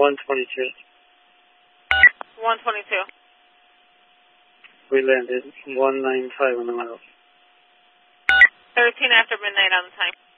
122. 122. We landed 195 on the mile. 13 after midnight on the time.